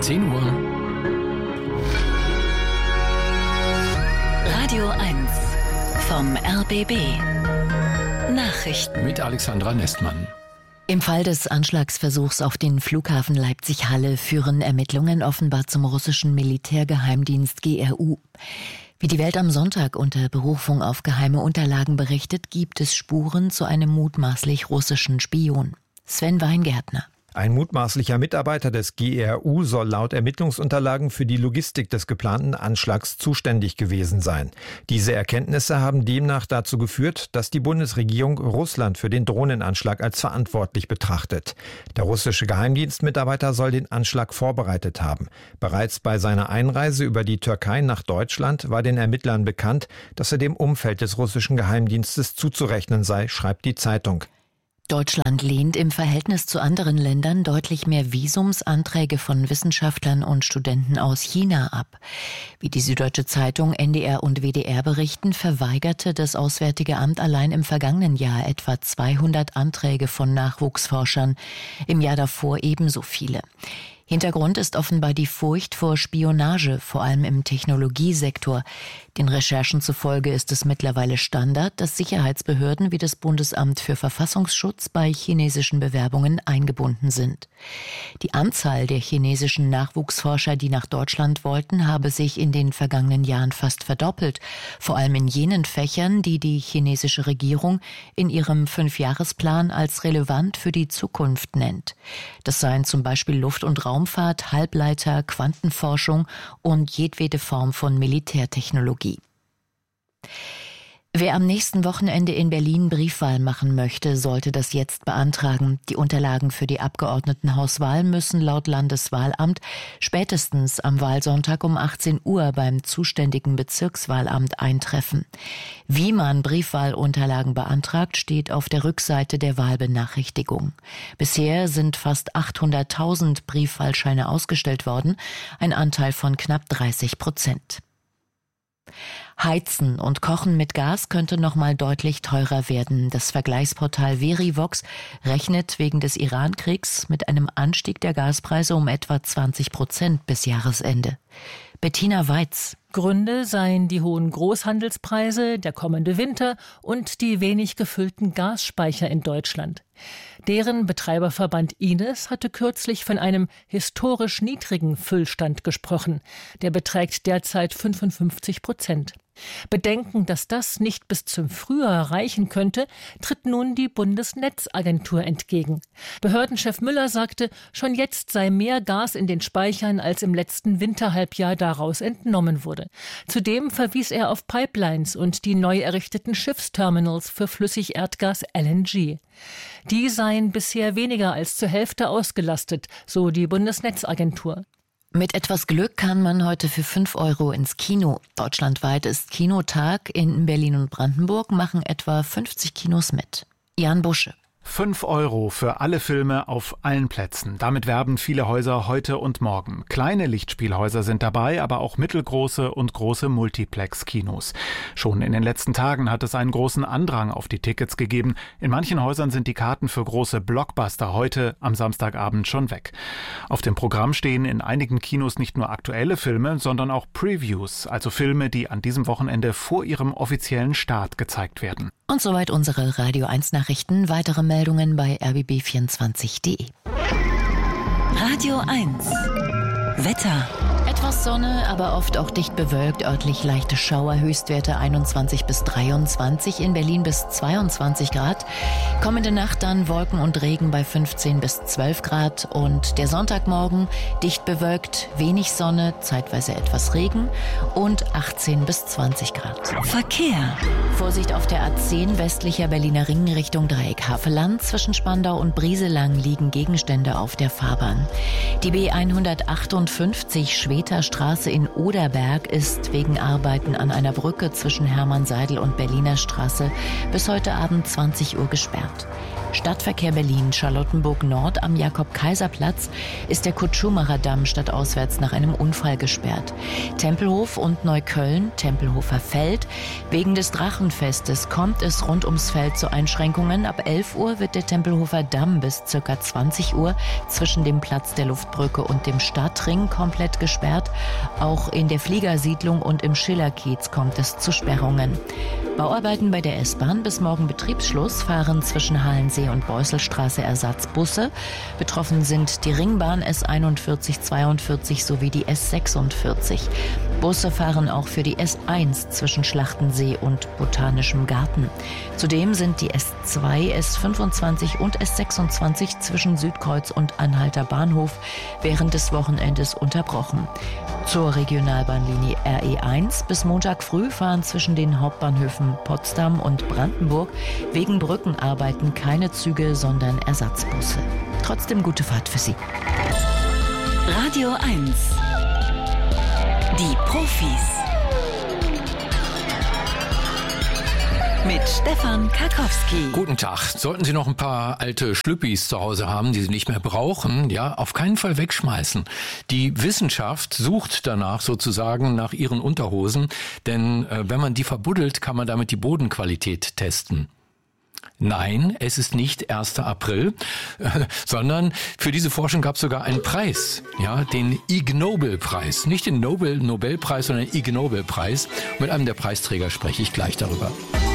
10 Uhr. Radio 1 vom RBB. Nachrichten Mit Alexandra Nestmann. Im Fall des Anschlagsversuchs auf den Flughafen Leipzig-Halle führen Ermittlungen offenbar zum russischen Militärgeheimdienst GRU. Wie die Welt am Sonntag unter Berufung auf geheime Unterlagen berichtet, gibt es Spuren zu einem mutmaßlich russischen Spion. Sven Weingärtner. Ein mutmaßlicher Mitarbeiter des GRU soll laut Ermittlungsunterlagen für die Logistik des geplanten Anschlags zuständig gewesen sein. Diese Erkenntnisse haben demnach dazu geführt, dass die Bundesregierung Russland für den Drohnenanschlag als verantwortlich betrachtet. Der russische Geheimdienstmitarbeiter soll den Anschlag vorbereitet haben. Bereits bei seiner Einreise über die Türkei nach Deutschland war den Ermittlern bekannt, dass er dem Umfeld des russischen Geheimdienstes zuzurechnen sei, schreibt die Zeitung. Deutschland lehnt im Verhältnis zu anderen Ländern deutlich mehr Visumsanträge von Wissenschaftlern und Studenten aus China ab. Wie die Süddeutsche Zeitung, NDR und WDR berichten, verweigerte das Auswärtige Amt allein im vergangenen Jahr etwa 200 Anträge von Nachwuchsforschern, im Jahr davor ebenso viele. Hintergrund ist offenbar die Furcht vor Spionage, vor allem im Technologiesektor. Den Recherchen zufolge ist es mittlerweile Standard, dass Sicherheitsbehörden wie das Bundesamt für Verfassungsschutz bei chinesischen Bewerbungen eingebunden sind. Die Anzahl der chinesischen Nachwuchsforscher, die nach Deutschland wollten, habe sich in den vergangenen Jahren fast verdoppelt, vor allem in jenen Fächern, die die chinesische Regierung in ihrem 5-Jahresplan als relevant für die Zukunft nennt. Das seien zum Beispiel Luft- und Raumfahrt, Halbleiter, Quantenforschung und jedwede Form von Militärtechnologie. Wer am nächsten Wochenende in Berlin Briefwahl machen möchte, sollte das jetzt beantragen. Die Unterlagen für die Abgeordnetenhauswahl müssen laut Landeswahlamt spätestens am Wahlsonntag um 18 Uhr beim zuständigen Bezirkswahlamt eintreffen. Wie man Briefwahlunterlagen beantragt, steht auf der Rückseite der Wahlbenachrichtigung. Bisher sind fast 800.000 Briefwahlscheine ausgestellt worden, ein Anteil von knapp 30%. Heizen und Kochen mit Gas könnte noch mal deutlich teurer werden. Das Vergleichsportal Verivox rechnet wegen des Iran-Kriegs mit einem Anstieg der Gaspreise um etwa 20% bis Jahresende. Bettina Weiz. Gründe seien die hohen Großhandelspreise, der kommende Winter und die wenig gefüllten Gasspeicher in Deutschland. Deren Betreiberverband Ines hatte kürzlich von einem historisch niedrigen Füllstand gesprochen. Der beträgt derzeit 55%. Bedenken, dass das nicht bis zum Frühjahr reichen könnte, tritt nun die Bundesnetzagentur entgegen. Behördenchef Müller sagte, schon jetzt sei mehr Gas in den Speichern, als im letzten Winterhalbjahr daraus entnommen wurde. Zudem verwies er auf Pipelines und die neu errichteten Schiffsterminals für Flüssigerdgas LNG. Die seien bisher weniger als zur Hälfte ausgelastet, so die Bundesnetzagentur. Mit etwas Glück kann man heute für 5 € ins Kino. Deutschlandweit ist Kinotag. In Berlin und Brandenburg machen etwa 50 Kinos mit. Jan Busche. 5 € für alle Filme auf allen Plätzen. Damit werben viele Häuser heute und morgen. Kleine Lichtspielhäuser sind dabei, aber auch mittelgroße und große Multiplex-Kinos. Schon in den letzten Tagen hat es einen großen Andrang auf die Tickets gegeben. In manchen Häusern sind die Karten für große Blockbuster heute am Samstagabend schon weg. Auf dem Programm stehen in einigen Kinos nicht nur aktuelle Filme, sondern auch Previews, also Filme, die an diesem Wochenende vor ihrem offiziellen Start gezeigt werden. Und soweit unsere Radio 1 Nachrichten. Weitere Meldungen bei rbb24.de. Radio 1 Wetter. Etwas Sonne, aber oft auch dicht bewölkt, örtlich leichte Schauer, Höchstwerte 21 bis 23, in Berlin bis 22 Grad. Kommende Nacht dann Wolken und Regen bei 15 bis 12 Grad und der Sonntagmorgen dicht bewölkt, wenig Sonne, zeitweise etwas Regen und 18 bis 20 Grad. Verkehr. Vorsicht auf der A10 westlicher Berliner Ring Richtung Dreieck Havelland. Zwischen Spandau und Brieselang liegen Gegenstände auf der Fahrbahn. Die B158 Schweden Schweta-Straße in Oderberg ist wegen Arbeiten an einer Brücke zwischen Hermann-Seidel und Berliner Straße bis heute Abend 20 Uhr gesperrt. Stadtverkehr Berlin, Charlottenburg Nord am Jakob-Kaiser-Platz ist der Kurt-Schumacher-Damm stadtauswärts nach einem Unfall gesperrt. Tempelhof und Neukölln, Tempelhofer Feld. Wegen des Drachenfestes kommt es rund ums Feld zu Einschränkungen. Ab 11 Uhr wird der Tempelhofer Damm bis ca. 20 Uhr zwischen dem Platz der Luftbrücke und dem Stadtring komplett gesperrt. Auch in der Fliegersiedlung und im Schillerkiez kommt es zu Sperrungen. Bauarbeiten bei der S-Bahn, bis morgen Betriebsschluss, fahren zwischen Halensee und Beusselstraße Ersatzbusse. Betroffen sind die Ringbahn S41, 42 sowie die S46. Busse fahren auch für die S1 zwischen Schlachtensee und Botanischem Garten. Zudem sind die S2, S25 und S26 zwischen Südkreuz und Anhalter Bahnhof während des Wochenendes unterbrochen. Zur Regionalbahnlinie RE1 bis Montag früh fahren zwischen den Hauptbahnhöfen Potsdam und Brandenburg wegen Brückenarbeiten keine Züge, sondern Ersatzbusse. Trotzdem gute Fahrt für Sie. Radio 1. Die Profis. Mit Stefan Karkowski. Guten Tag. Sollten Sie noch ein paar alte Schlüppis zu Hause haben, die Sie nicht mehr brauchen, ja, auf keinen Fall wegschmeißen. Die Wissenschaft sucht danach sozusagen nach ihren Unterhosen, denn wenn man die verbuddelt, kann man damit die Bodenqualität testen. Nein, es ist nicht 1. April, sondern für diese Forschung gab es sogar einen Preis, ja, den Ig Nobel-Preis. Nicht den Nobelpreis, sondern den Ig Nobel-Preis. Mit einem der Preisträger spreche ich gleich darüber.